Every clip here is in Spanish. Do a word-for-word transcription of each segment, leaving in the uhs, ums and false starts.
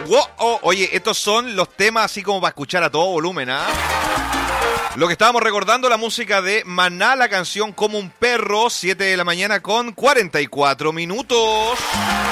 Wow, oh, oye, estos son los temas así como para escuchar a todo volumen, ¿ah? Lo que estábamos recordando, la música de Maná, la canción Como un perro, siete de la mañana con cuarenta y cuatro minutos.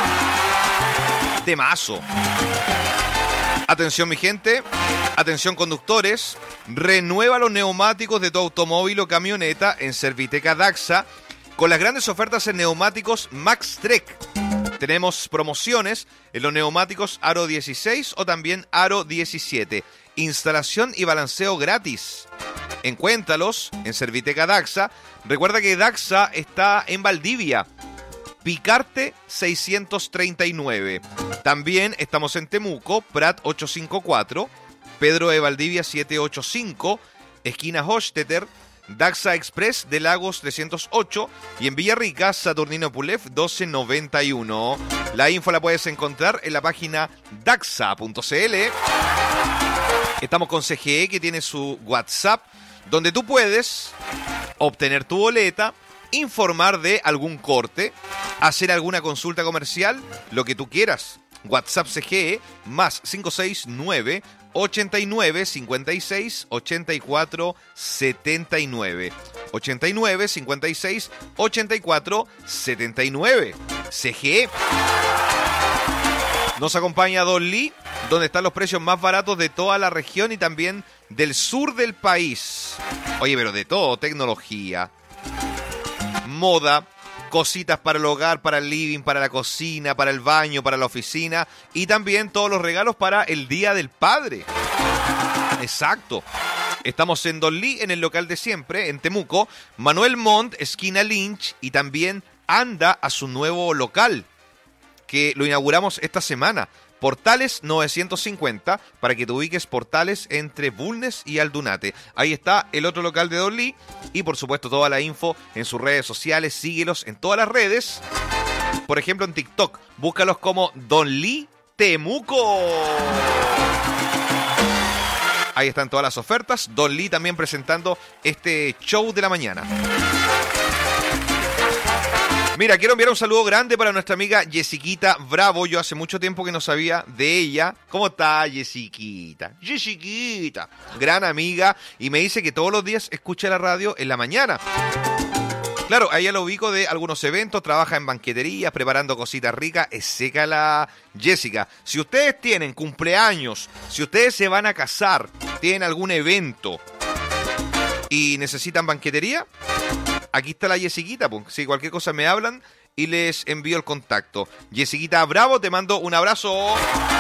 Temazo. Atención mi gente, atención conductores, renueva los neumáticos de tu automóvil o camioneta en Serviteca Daxa con las grandes ofertas en neumáticos MaxTrek. Tenemos promociones en los neumáticos Aro dieciséis o también Aro diecisiete. Instalación y balanceo gratis. Encuéntralos en Serviteca Daxa. Recuerda que Daxa está en Valdivia. Picarte seiscientos treinta y nueve. También estamos en Temuco, Prat ochocientos cincuenta y cuatro, Pedro de Valdivia setecientos ochenta y cinco, esquina Hochstetter, Daxa Express de Lagos trescientos ocho y en Villarrica, Saturnino Pulef doce noventa y uno. La info la puedes encontrar en la página daxa punto c l. Estamos con C G E, que tiene su WhatsApp, donde tú puedes obtener tu boleta, informar de algún corte, hacer alguna consulta comercial, lo que tú quieras. WhatsApp C G E más cinco seis nueve, ochenta y nueve, cincuenta y seis, ochenta y cuatro, setenta y nueve. ochenta y nueve, cincuenta y seis, ochenta y cuatro, setenta y nueve. C G E. Nos acompaña Don Lee, donde están los precios más baratos de toda la región y también del sur del país. Oye, pero de todo, tecnología, moda, cositas para el hogar, para el living, para la cocina, para el baño, para la oficina y también todos los regalos para el Día del Padre. Exacto. Estamos en Don Lee, en el local de siempre, en Temuco, Manuel Montt, esquina Lynch, y también anda a su nuevo local, que lo inauguramos esta semana. Portales novecientos cincuenta, para que te ubiques, Portales entre Bulnes y Aldunate. Ahí está el otro local de Don Lee y por supuesto toda la info en sus redes sociales. Síguelos en todas las redes. Por ejemplo en TikTok, búscalos como Don Lee Temuco. Ahí están todas las ofertas. Don Lee también presentando este show de la mañana. Mira, quiero enviar un saludo grande para nuestra amiga Jessiquita Bravo. Yo hace mucho tiempo que no sabía de ella. ¿Cómo está Jessiquita? Jessiquita, gran amiga. Y me dice que todos los días escucha la radio en la mañana. Claro, a ella lo ubico de algunos eventos, trabaja en banqueterías, preparando cositas ricas. Es seca la Jessica. Si ustedes tienen cumpleaños, si ustedes se van a casar, tienen algún evento y necesitan banquetería, aquí está la Jessiquita, pues. Si cualquier cosa me hablan y les envío el contacto. Jessiquita Bravo, te mando un abrazo.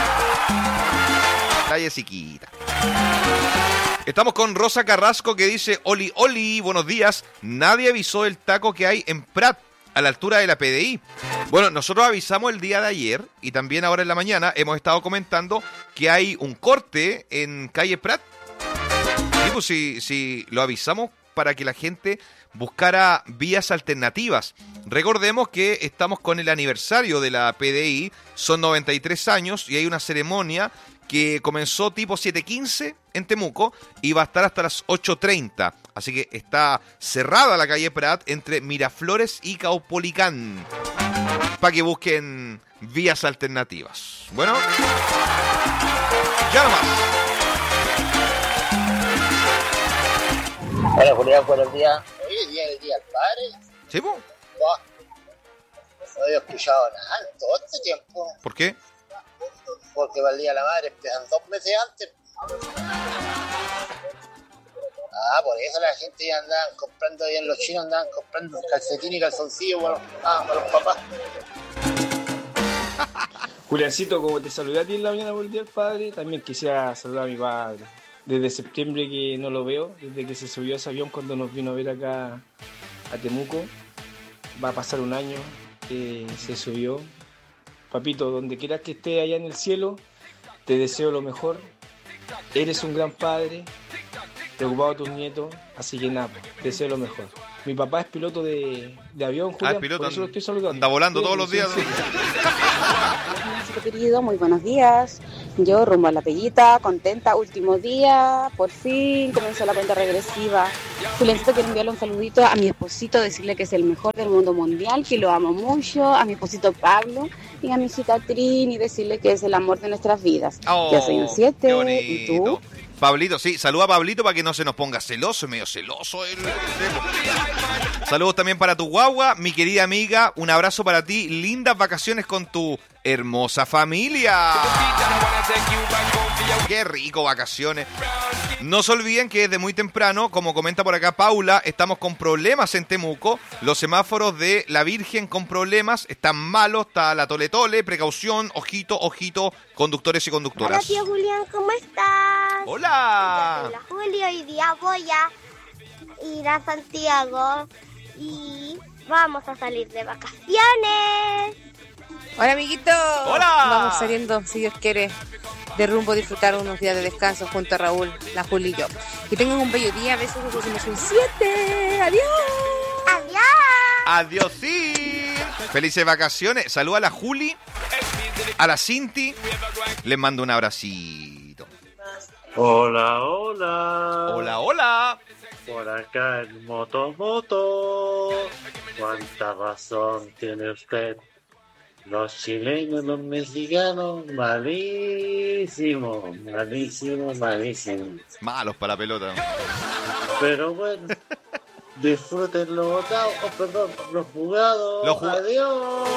La Jessiquita. Estamos con Rosa Carrasco, que dice: Oli, Oli, buenos días. Nadie avisó el taco que hay en Prat, a la altura de la P D I. Bueno, nosotros avisamos el día de ayer y también ahora en la mañana hemos estado comentando que hay un corte en calle Prat. Y pues si, si lo avisamos para que la gente buscara vías alternativas. Recordemos que estamos con el aniversario de la P D I, son noventa y tres años y hay una ceremonia que comenzó tipo siete quince en Temuco y va a estar hasta las ocho treinta. Así que está cerrada la calle Prat entre Miraflores y Caupolicán para que busquen vías alternativas. Bueno, ya nomás. Hola Julián, buenos días. Hoy día del Día del Padre. ¿Sí, po? No había escuchado nada en todo este tiempo. ¿Por qué? Porque para el Día de la Madre empiezan dos meses antes. Ah, por eso la gente ya andaban comprando, ahí en los chinos andaban comprando calcetín y calzoncillos para los, ah, para los papás. Juliancito, como te saludé a ti en la mañana por el Día del Padre, también quisiera saludar a mi padre. Desde septiembre que no lo veo, desde que se subió a ese avión cuando nos vino a ver acá a Temuco. Va a pasar un año que se subió. Papito, donde quieras que esté allá en el cielo, te deseo lo mejor. Eres un gran padre, preocupado de tus nietos, así que nada, te deseo lo mejor. Mi papá es piloto de, de avión, Julián, ah, piloto, por eso lo estoy saludando. Anda volando sí, todos los días. Sí, sí. Querido, muy buenos días. Yo rumbo a la Peguita, contenta, último día, por fin comenzó la cuenta regresiva. Juliancito, quiero enviarle un saludito a mi esposito, decirle que es el mejor del mundo mundial, que lo amo mucho, a mi esposito Pablo y a mi hijita Trini, decirle que es el amor de nuestras vidas. Oh, Yo soy un siete, ¿y tú? Pablito, sí, saluda a Pablito para que no se nos ponga celoso, medio celoso. El... Saludos también para tu guagua, mi querida amiga, un abrazo para ti, lindas vacaciones con tu hermosa familia. Qué rico vacaciones. No se olviden que desde muy temprano, como comenta por acá Paula, estamos con problemas en Temuco. Los semáforos de la Virgen con problemas están malos, está la tole tole, precaución, ojito, ojito, conductores y conductoras. Hola, tío Julián, ¿cómo estás? Hola. Yo soy la Juli, hoy día voy a ir a Santiago y vamos a salir de vacaciones. Hola, amiguito. Hola. Vamos saliendo, si Dios quiere, de rumbo a disfrutar unos días de descanso junto a Raúl, la Juli y yo. Que tengan un bello día. Besos, somos un siete. Adiós. Adiós. Adiós, sí. Felices vacaciones. Saluda a la Juli, a la Cinti. Les mando un abracito. Hola, hola. Hola, hola. Por acá el Motomoto. ¿Cuánta razón tiene usted? Los chilenos, los mexicanos, malísimo, malísimo, malísimo. Malos para la pelota. Pero bueno, disfruten los votados, oh, perdón, los jugados. Los jug- Adiós.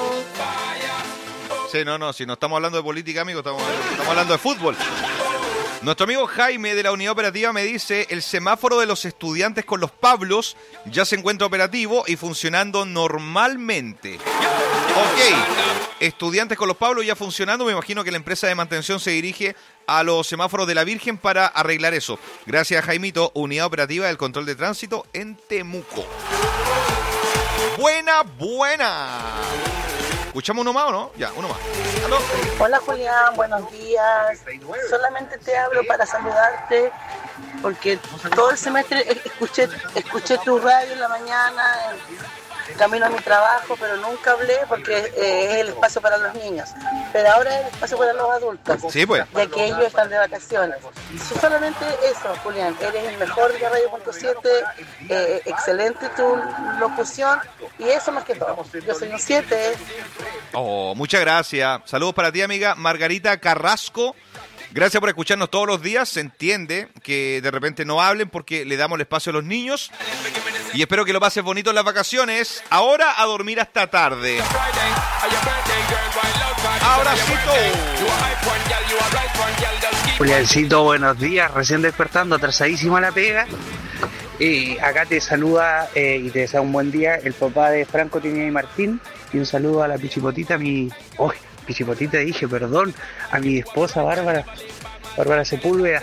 Sí, no, no, si no estamos hablando de política, amigo, estamos, estamos hablando de fútbol. Nuestro amigo Jaime de la Unidad Operativa me dice, el semáforo de los estudiantes con los Pablos ya se encuentra operativo y funcionando normalmente. Ok, estudiantes con los Pablos ya funcionando, me imagino que la empresa de mantención se dirige a los semáforos de la Virgen para arreglar eso. Gracias, Jaimito, Unidad Operativa del Control de Tránsito en Temuco. Buena, buena. ¿Escuchamos uno más o no? Ya, uno más. ¿Aló? Hola Julián, buenos días. Solamente te hablo para saludarte porque todo el semestre escuché, escuché tu radio en la mañana, en camino a mi trabajo, pero nunca hablé porque eh, es el espacio para los niños. Pero ahora es el espacio para los adultos, Sí, pues. ya que ellos están de vacaciones. So, solamente eso, Julián, eres el mejor de Radio punto siete, eh, excelente tu locución y eso más que todo. Yo soy un siete. Oh, muchas gracias. Saludos para ti, amiga Margarita Carrasco. Gracias por escucharnos todos los días. Se entiende que de repente no hablen porque le damos el espacio a los niños. Y espero que lo pases bonito en las vacaciones. Ahora a dormir hasta tarde. Abracito. Juliancito, buenos días. Recién despertando, atrasadísimo la pega. Y acá te saluda eh, y te desea un buen día el papá de Franco, Tini y Martín. Y un saludo a la Pichipotita, a mi... ¡Oh! Pichipotita dije, perdón. A mi esposa Bárbara, Bárbara Sepúlveda.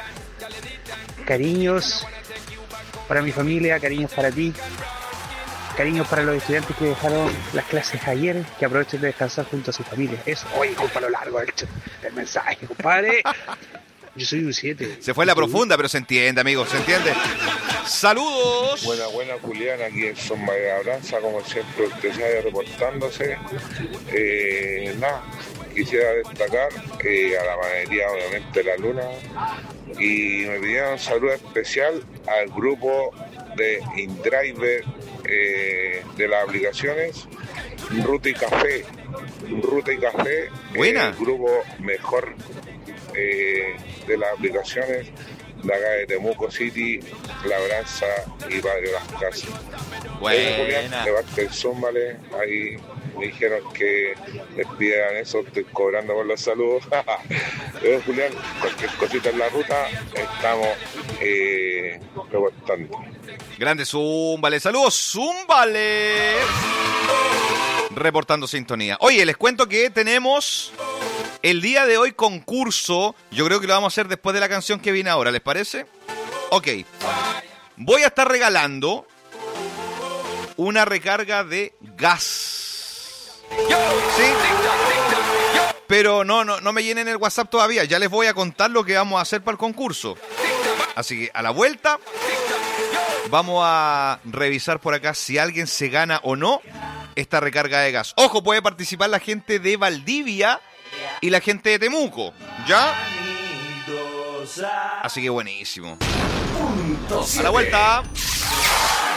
Cariños para mi familia, cariños para ti. Cariños para los estudiantes que dejaron las clases ayer, que aprovechen de descansar junto a su familia. Eso, oye, compa lo largo del, del mensaje, compadre. Yo soy un siete. Se fue la profunda, pero se entiende, amigos, se entiende. ¡Saludos! Buena, buena, Julián, aquí en Son Abranza, como siempre, usted sabe, reportándose. Eh, nada, quisiera destacar eh, a la panadería, obviamente, La Luna, y me pidieron un saludo especial al grupo de InDriver eh, de las aplicaciones Ruta y Café. Ruta y Café, Buena. el grupo mejor eh, de las aplicaciones de acá de Temuco City, Labranza y Padre Las Casas. Buena. De parte del Zúmbale, ahí me dijeron que les pidieran eso, estoy cobrando por los saludos. Pero Julián, cualquier cosita en la ruta, estamos eh, reportando. Grande Zúmbale, saludos Zúmbale. Reportando sintonía. Oye, les cuento que tenemos el día de hoy concurso. Yo creo que lo vamos a hacer después de la canción que viene ahora, ¿les parece? Ok. Voy a estar regalando una recarga de gas. ¿Sí? Pero no, no, no me llenen el WhatsApp todavía. Ya les voy a contar lo que vamos a hacer para el concurso. Así que a la vuelta vamos a revisar por acá si alguien se gana o no esta recarga de gas. Ojo, puede participar la gente de Valdivia y la gente de Temuco, ¿ya? Así que buenísimo. A la vuelta.